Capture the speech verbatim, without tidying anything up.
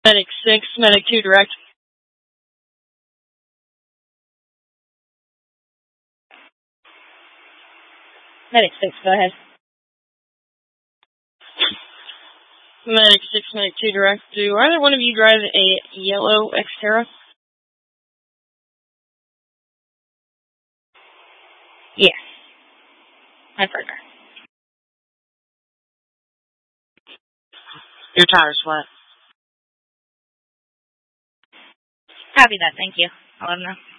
Medic six, Medic two direct. Medic six, go ahead. Medic six, Medic two direct. Do either one of you drive a yellow Xterra? Yes. My partner. Your tire's flat. Copy that, thank you. I'll let him know.